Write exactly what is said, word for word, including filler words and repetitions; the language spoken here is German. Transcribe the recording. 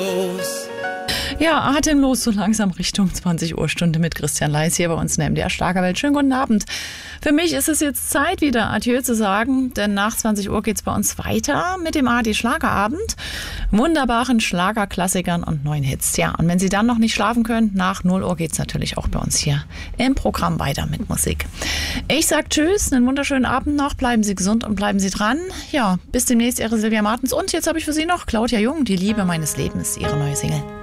Ja, atemlos so langsam Richtung zwanzig Uhr Stunde mit Christian Leis hier bei uns in der M D R Schlagerwelt. Schönen guten Abend. Für mich ist es jetzt Zeit, wieder Adieu zu sagen, denn nach zwanzig Uhr geht's bei uns weiter mit dem A R D Schlagerabend. Wunderbaren Schlagerklassikern und neuen Hits. Ja, und wenn Sie dann noch nicht schlafen können, nach null Uhr geht's natürlich auch bei uns hier im Programm weiter mit Musik. Ich sag Tschüss, einen wunderschönen Abend noch, bleiben Sie gesund und bleiben Sie dran. Ja, bis demnächst, Ihre Silvia Martens. Und jetzt habe ich für Sie noch Claudia Jung, die Liebe meines Lebens, ihre neue Single.